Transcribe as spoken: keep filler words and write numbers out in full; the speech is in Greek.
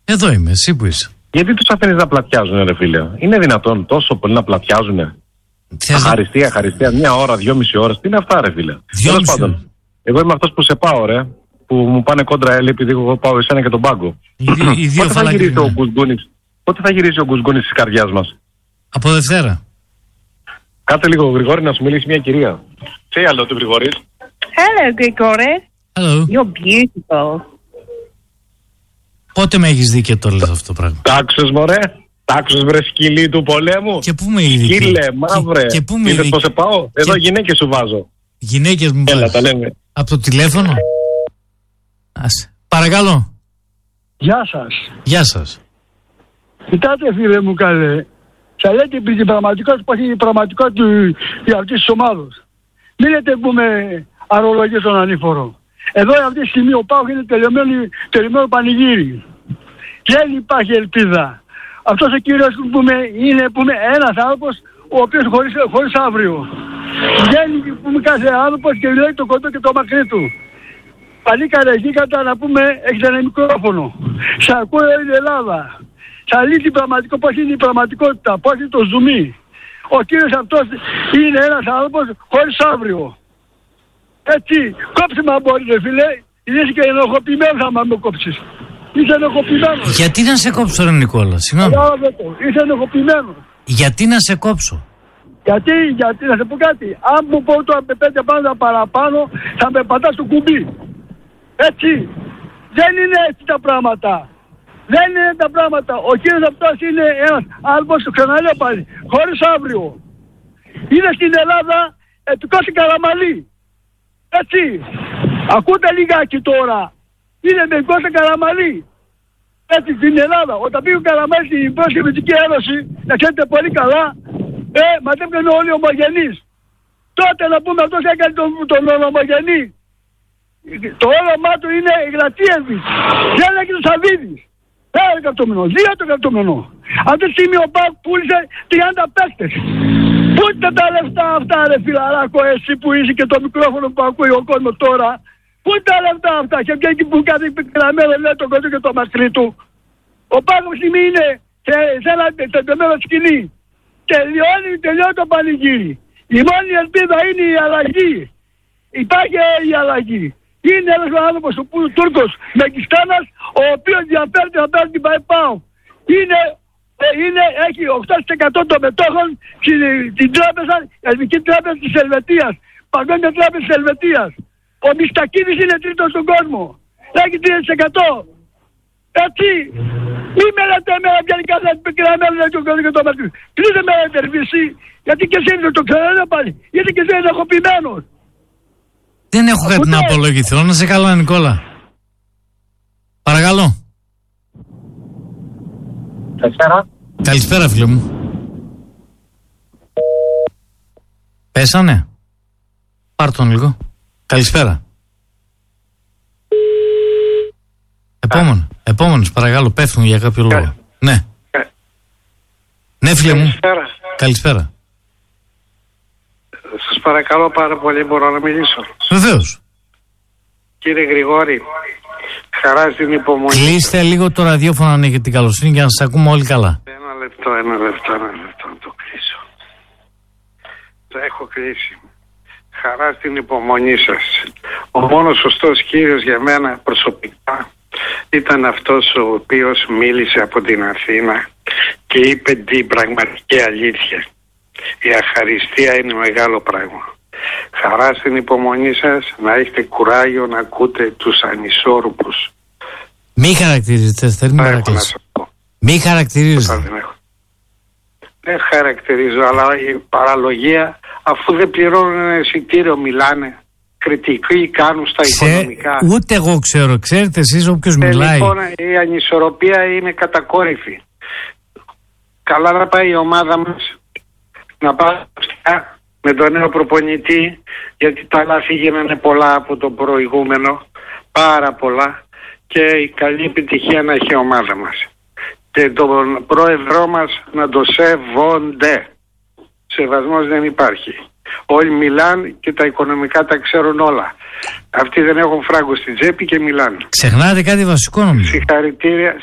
Εδώ είμαι, εσύ που είσαι? Γιατί τους αφήνεις να πλατιάζουν, ρε φίλε? Είναι δυνατόν τόσο πολύ να πλατιάζουν? Αχαριστία, αχαριστία, μια ώρα, δυόμιση ώρες. Τι είναι αυτά, ρε φίλε? Τέλος πάντων, εγώ είμαι αυτός που σε πάω, ρε. Που μου πάνε κόντρα, έλει, επειδή εγώ πάω εσένα και τον πάγκο. Οι δύο, οι δύο πότε, θα γυρίσει ο Γκουσγκούνης, πότε θα γυρίσει ο Γκουσγκούνης της καρδιάς μας? Από Δευτέρα. Κάτσε λίγο, Γρηγόρη, να σου μιλήσει μια κυρία. Say hello to Γρηγόρη. Hello, Grigori. Hello. You're beautiful. Πότε με έχεις δει και το λες αυτό το πράγμα? Τάξος, μωρέ. Τάξος, βρε σκυλί του πολέμου. Και πού με είδε? Σκύλε, μαύρε. Και, και πού με είδες πως σε πάω? Εδώ και... γυναίκες σου βάζω. Γυναίκες μου βάζω. Έλα, τα λέμε. Από το τηλέφωνο. Άσε. Παρακαλώ. Γεια σας. Γεια σας. Κοιτάτε, φίλε μου, καλέ. Θα λέτε την πραγματικότητα, πώς είναι η πραγματικότητα του, αυτής της ομάδος. Μην λέτε που με αρολογία στον ανήφορο. Εδώ αυτή τη στιγμή ο Πάοκ είναι τελειωμένο πανηγύρι. Δεν υπάρχει ελπίδα. Αυτός ο κύριος που με, είναι που με, ένας άνθρωπος ο οποίος χωρίς, χωρίς αύριο. Βγαίνει που με κάθε άνθρωπος και λέει το κοντό και το μακρύ του. Παλίκαρε γίγαντα να πούμε, έχετε ένα μικρόφωνο. Σ' ακούω η Ελλάδα. Θα λύσει την πραγματικότητα, πώς είναι η πραγματικότητα, πώς είναι το ζουμί. Ο κύριος αυτός είναι ένας άνθρωπος χωρίς αύριο. Έτσι, κόψε με αν μπορείτε, φίλε. Είσαι και ενοχοποιημένο άμα με κόψεις. Είσαι ενοχοποιημένος. Γιατί να σε κόψω, ρε Νικόλα, συγγνώμη. Είσαι ενοχοποιημένος. Γιατί να σε κόψω? Γιατί, γιατί, να σε πω κάτι. Αν μου πω το πέντε πάντα παραπάνω, θα με πατάς το κουμπί. Έτσι. Δεν είναι έτσι τα πράγματα. Δεν είναι τα πράγματα. Ο κύριος αυτός είναι ένας άνθρωπος, το ξαναλέω πάλι, χωρίς αύριο. Είναι στην Ελλάδα ετοικός Καραμαλή. Έτσι. Ακούτε λιγάκι τώρα. Είναι μερικός Καραμαλή. Έτσι στην Ελλάδα. Όταν πήγε ο Καραμαλής στην Προσχημητική Ένωση, να ξέρετε πολύ καλά, ε, ματεύκαν όλοι οι ομογενείς. Τότε να πούμε αυτός έκανε τον, τον ομογενή. Το όνομά του είναι Γρατίεβιτς. Δεν έγινε ο Σαββίδης. Ένα κρατούμενο, δύο το κρατούμενο. Αυτή τη στιγμή ο Πάοκ πούλησε τριάντα παίκτες. Πού είναι τα λεφτά αυτά, ρε φιλαράκο, εσύ που είσαι και το μικρόφωνο που ακούει ο κόσμος τώρα? Πού είναι τα λεφτά αυτά? Και βγαίνει που κάνει πικραμένο, λέει το κοντό και το μακρύ του. Ο Πάοκ αυτή τη στιγμή είναι σε, σε ένα τεντεμένο σκηνή. Τελειώνει, τελειώνει το πανηγύρι. Η μόνη ελπίδα είναι η αλλαγή. Υπάρχει η αλλαγή. Είναι ένας άνθρωπος ο Τούρκος Μεγκιστάνας, ο οποίος διαφέρει να παίρνει την ΠΑΕΠΑΟ. Είναι, είναι, έχει οκτώ τοις εκατό των μετόχων στην τράπεζα, η Εθνική Τράπεζα της Ελβετίας, Παγκόσμια Τράπεζα της Ελβετίας. Ο Μιστακίδης είναι τρίτος στον κόσμο. Έχει τρία τοις εκατό. Έτσι. Μη με λέτε εμένα πιάνει κάθε επικραμμένο να το κάνω και το μαρτύρι. Κλείστε με εντερβίση, γιατί και εσύ είναι το ξαναλέω πάλι. Γιατί και εσύ είναι ενοχοποιημένος. Δεν έχω κάτι να απολογηθώ. Να σε καλά, Νικόλα. Παρακαλώ. Καλησπέρα. Καλησπέρα, φίλε μου. Πέσανε. Πάρ' τον λίγο. Καλησπέρα. Επόμενο. Επόμενος, παρακαλώ, πέφτουν για κάποιο λόγο. Κα... Ναι. Κα... Ναι, φίλε μου. Καλησπέρα. Καλησπέρα. Σας παρακαλώ πάρα πολύ, μπορώ να μιλήσω? Βεβαίως. Κύριε Γρηγόρη, χαρά στην υπομονή. Κλείστε λίγο το ραδιόφωνο αν έχετε την καλοσύνη για να σας ακούμε όλοι καλά. Ένα λεπτό, ένα λεπτό, ένα λεπτό να το κλείσω. Το έχω κλείσει. Χαρά στην υπομονή σας. Ο μόνος σωστός κύριος για μένα προσωπικά ήταν αυτός ο οποίος μίλησε από την Αθήνα και είπε την πραγματική αλήθεια. Η αχαριστία είναι μεγάλο πράγμα. Χαρά στην υπομονή σας, να έχετε κουράγιο να ακούτε τους ανισόρροπους. Μη χαρακτηρίζετε, θέλει να παρακλείσω. Μη χαρακτηρίζετε. Δεν, δεν χαρακτηρίζω, αλλά η παραλογία, αφού δεν πληρώνουν ένα εισιτήριο, μιλάνε. Κριτικοί κάνουν στα Ξέ, οικονομικά. Ούτε εγώ ξέρω, ξέρετε εσείς όποιος ε, μιλάει. Λοιπόν, η ανισορροπία είναι κατακόρυφη. Καλά να πάει η ομάδα μας, να πάει με τον νέο προπονητή, γιατί τα λάθη γίνανε πολλά από το προηγούμενο, πάρα πολλά, και η καλή επιτυχία να έχει η ομάδα μας. Και τον πρόεδρό μας να το σεβόνται. Σεβασμός δεν υπάρχει. Όλοι μιλάνε και τα οικονομικά τα ξέρουν όλα. Αυτοί δεν έχουν φράγκο στην τσέπη και μιλάνε. Ξεχνάτε κάτι βασικό νομίζω. Συγχαρητήρια.